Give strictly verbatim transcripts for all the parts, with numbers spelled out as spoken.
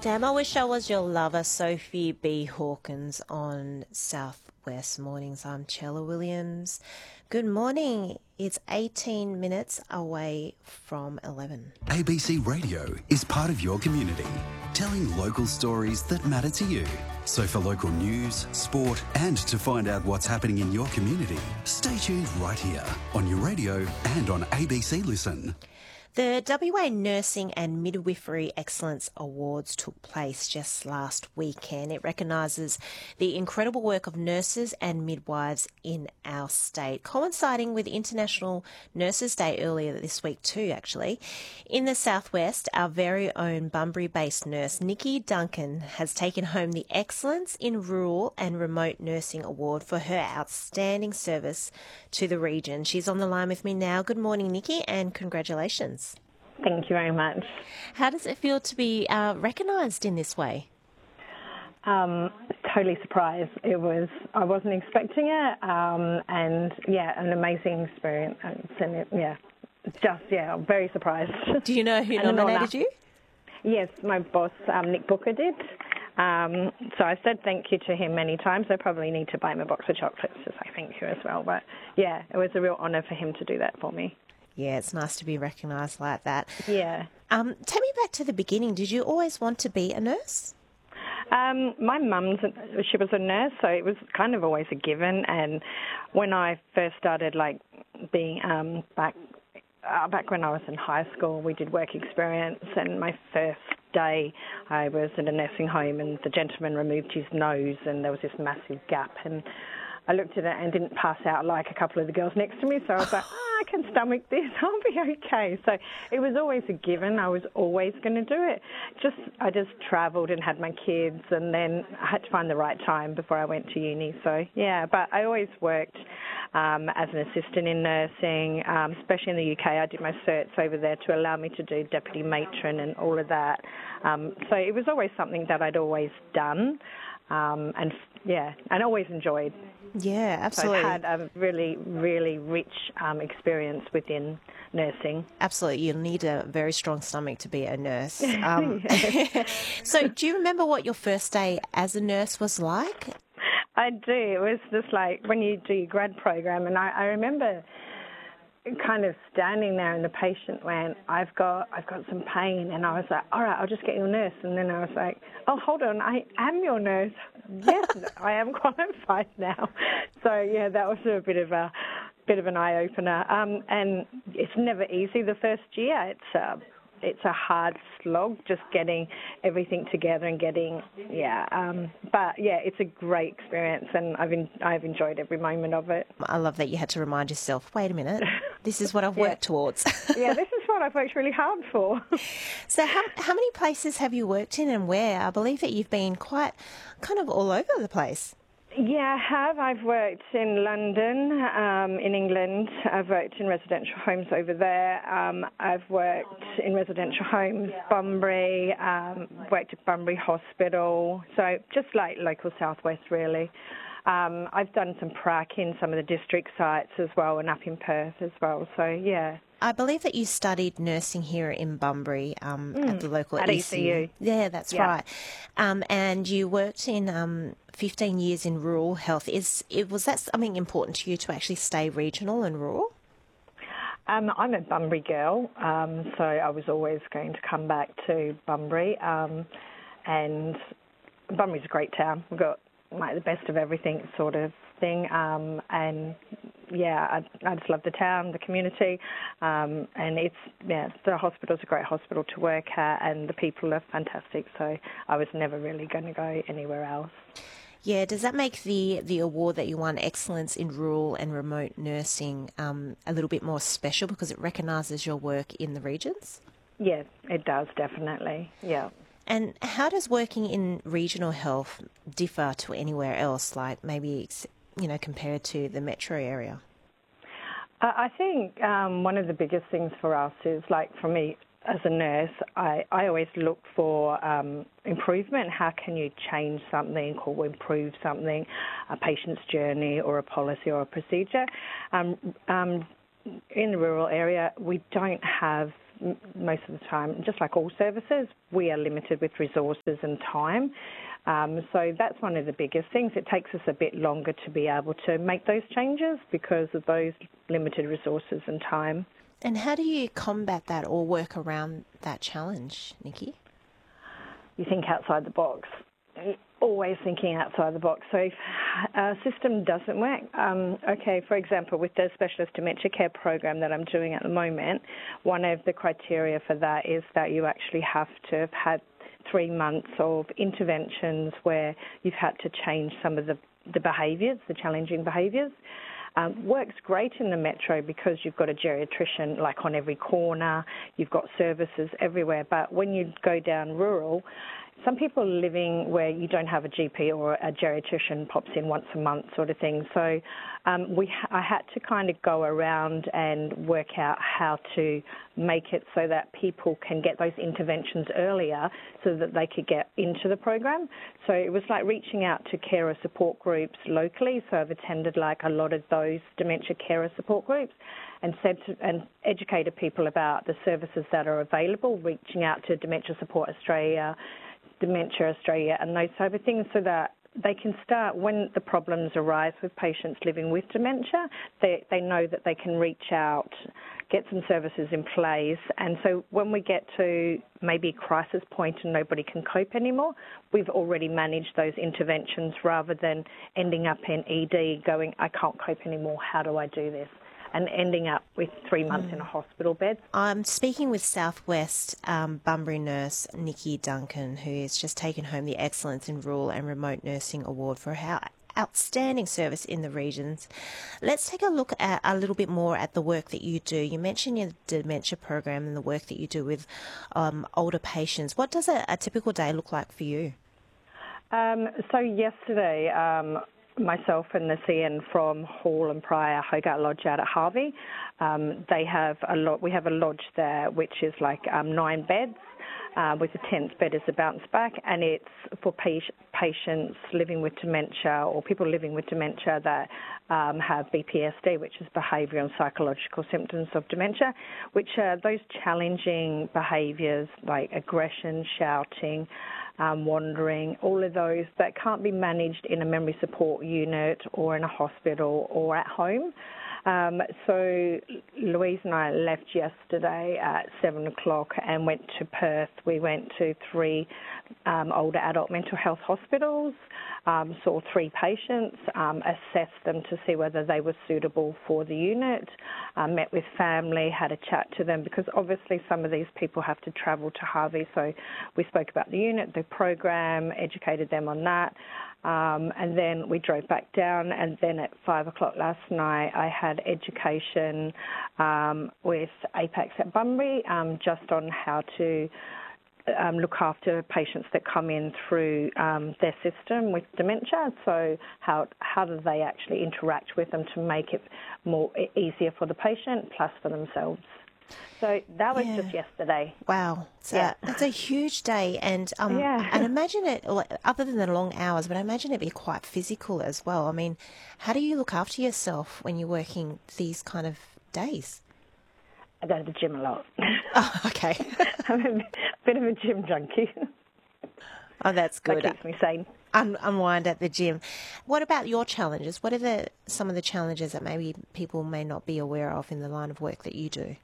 Damn, I wish I was your lover, Sophie B. Hawkins on Southwest Mornings. I'm Chella Williams. Good morning. It's eighteen minutes away from eleven. A B C Radio is part of your community, telling local stories that matter to you. So for local news, sport and to find out what's happening in your community, stay tuned right here on your radio and on A B C Listen. The W A Nursing and Midwifery Excellence Awards took place just last weekend. It recognises the incredible work of nurses and midwives in our state, coinciding with International Nurses Day earlier this week too, actually. In the southwest, our very own Bunbury-based nurse, Nikki Duncan, has taken home the Excellence in Rural and Remote Nursing Award for her outstanding service to the region. She's on the line with me now. Good morning, Nikki, and congratulations. Thank you very much. How does it feel to be uh, recognised in this way? Um, totally surprised. It was, I wasn't expecting it, um, and yeah, an amazing experience. And it, yeah, just, yeah, I'm very surprised. Do you know who nominated you? Yes, my boss, um, Nick Booker, did. Um, so I said thank you to him many times. I probably need to buy him a box of chocolates to say thank you as well. But yeah, it was a real honour for him to do that for me. Yeah, it's nice to be recognised like that. Yeah. Um, take me back to the beginning. Did you always want to be a nurse? Um, my mum's, she was a nurse, so it was kind of always a given. And when I first started, like, being um, back uh, back when I was in high school, we did work experience, and my first day I was in a nursing home, and the gentleman removed his nose, and there was this massive gap, and I looked at it and didn't pass out like a couple of the girls next to me, so I was like, oh, I can stomach this, I'll be okay. So it was always a given. I was always going to do it. Just I just travelled and had my kids, and then I had to find the right time before I went to uni. So, yeah, but I always worked um, as an assistant in nursing, um, especially in the U K. I did my certs over there to allow me to do deputy matron and all of that. Um, so it was always something that I'd always done. Um, and yeah, and always enjoyed. Yeah, absolutely. So I've had a really, really rich um, experience within nursing. Absolutely. You'll need a very strong stomach to be a nurse. Um, so do you remember what your first day as a nurse was like? I do. It was just like when you do your grad program, and I, I remember kind of standing there, and the patient went, I've got I've got some pain, and I was like, all right, I'll just get your nurse. And then I was like, oh, hold on, I am your nurse. Yes, I am qualified now. So yeah, that was a bit of a bit of an eye opener. Um, and it's never easy the first year. It's a it's a hard slog just getting everything together and getting yeah. Um, but yeah, it's a great experience, and I've in, I've enjoyed every moment of it. I love that you had to remind yourself, wait a minute, this is what I've worked yeah. towards. Yeah, this is what I've worked really hard for. So how how many places have you worked in and where? I believe that you've been quite kind of all over the place. Yeah, I have. I've worked in London, um, in England. I've worked in residential homes over there. Um, I've worked in residential homes, Bunbury, um, worked at Bunbury Hospital. So just like local southwest, really. Um, I've done some prac in some of the district sites as well, and up in Perth as well. So, yeah. I believe that you studied nursing here in Bunbury um, mm, at the local at E C U. E C U. Yeah, that's yeah. right. Um, and you worked in um, fifteen years in rural health. Is it was that something important to you to actually stay regional and rural? Um, I'm a Bunbury girl, um, so I was always going to come back to Bunbury. Um, and Bunbury's a great town. We've got like the best of everything sort of thing. Um, and yeah, I, I just love the town, the community, um, and it's yeah, the hospital's a great hospital to work at, and the people are fantastic. So I was never really going to go anywhere else. Yeah, does that make the, the award that you won, Excellence in Rural and Remote Nursing, um, a little bit more special because it recognises your work in the regions? Yeah, it does, definitely, yeah. And how does working in regional health differ to anywhere else, like maybe, you know, compared to the metro area? I think um, one of the biggest things for us is, like, for me as a nurse, I, I always look for um, improvement. How can you change something or improve something, a patient's journey or a policy or a procedure? Um, um, in the rural area, we don't have m- most of the time, just like all services, we are limited with resources and time. Um, so that's one of the biggest things. It takes us a bit longer to be able to make those changes because of those limited resources and time. And how do you combat that or work around that challenge, Nikki? You think outside the box. Always thinking outside the box. So if a system doesn't work, um, okay, for example, with the specialist dementia care program that I'm doing at the moment, one of the criteria for that is that you actually have to have had three months of interventions where you've had to change some of the, the behaviours, the challenging behaviours. Um, works great in the metro because you've got a geriatrician like on every corner, you've got services everywhere, but when you go down rural, some people are living where you don't have a G P or a geriatrician pops in once a month sort of thing. So um, we, I had to kind of go around and work out how to make it so that people can get those interventions earlier so that they could get into the program. So it was like reaching out to carer support groups locally. So I've attended like a lot of those dementia carer support groups and said to, and educated people about the services that are available, reaching out to Dementia Support Australia, Dementia Australia and those type of things so that they can start, when the problems arise with patients living with dementia, they, they know that they can reach out, get some services in place. And so when we get to maybe a crisis point and nobody can cope anymore, we've already managed those interventions rather than ending up in E D going, I can't cope anymore, how do I do this? And ending up with three months mm. in a hospital bed. I'm speaking with Southwest um, Bunbury nurse Nikki Duncan, who has just taken home the Excellence in Rural and Remote Nursing Award for her outstanding service in the regions. Let's take a look at a little bit more at the work that you do. You mentioned your dementia program and the work that you do with um, older patients. What does a, a typical day look like for you? Um, so yesterday, um, myself and the C N from Hall and Pryor Hogarth Lodge out at Harvey, um, they have a lot. We have a lodge there which is like um, nine beds, uh, with the tenth bed is a bounce back, and it's for pa- patients living with dementia or people living with dementia that um, have B P S D, which is behavioural and psychological symptoms of dementia, which are those challenging behaviours like aggression, shouting, Um, wandering, all of those that can't be managed in a memory support unit or in a hospital or at home. Um, so Louise and I left yesterday at seven o'clock and went to Perth. We went to three um, older adult mental health hospitals, um, saw three patients, um, assessed them to see whether they were suitable for the unit, um, met with family, had a chat to them because obviously some of these people have to travel to Harvey. So we spoke about the unit, the program, educated them on that. Um, and then we drove back down, and then at five o'clock last night I had education um, with Apex at Bunbury um, just on how to um, look after patients that come in through um, their system with dementia. So how how do they actually interact with them to make it more easier for the patient plus for themselves. So that was yeah. just yesterday. Wow. So yeah. That's a huge day. And um, yeah. and imagine it, other than the long hours, but I imagine it be quite physical as well. I mean, how do you look after yourself when you're working these kind of days? I go to the gym a lot. Oh, okay. I'm a bit of a gym junkie. Oh, that's good. That keeps me sane. Un- unwind at the gym. What about your challenges? What are the, some of the challenges that maybe people may not be aware of in the line of work that you do?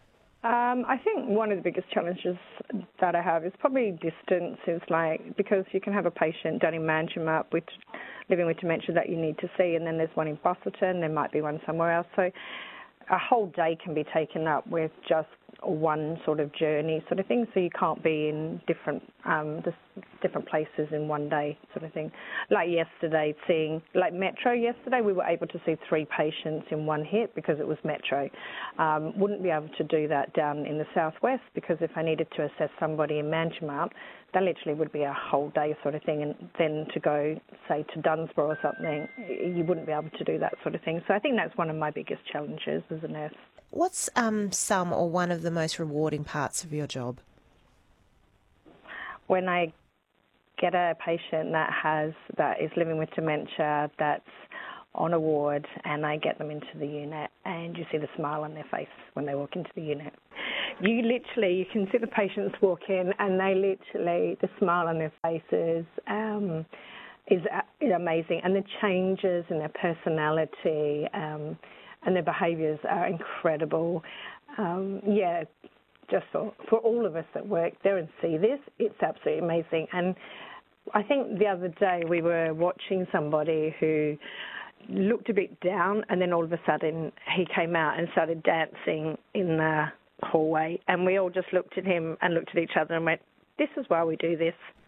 Um, I think one of the biggest challenges that I have is probably distance. Is like because you can have a patient down in Manjimup with living with dementia that you need to see, and then there's one in Busselton, there might be one somewhere else. So a whole day can be taken up with just one sort of journey sort of thing, so you can't be in different um, different places in one day sort of thing. Like yesterday, seeing, like Metro yesterday, we were able to see three patients in one hit because it was Metro. Um, wouldn't be able to do that down in the southwest because if I needed to assess somebody in Manjimup, that literally would be a whole day sort of thing, and then to go, say, to Dunsborough or something, you wouldn't be able to do that sort of thing. So I think that's one of my biggest challenges as a nurse. What's um, some or one of the most rewarding parts of your job? When I get a patient that has that is living with dementia that's on a ward and I get them into the unit and you see the smile on their face when they walk into the unit. you literally, you can see the patients walk in and they literally, the smile on their faces um, is, is amazing. And the changes in their personality um, and their behaviours are incredible. Um, yeah, just for, for all of us that work there and see this, it's absolutely amazing. And I think the other day we were watching somebody who looked a bit down, and then all of a sudden he came out and started dancing in the hallway, and we all just looked at him and looked at each other and went, this is why we do this.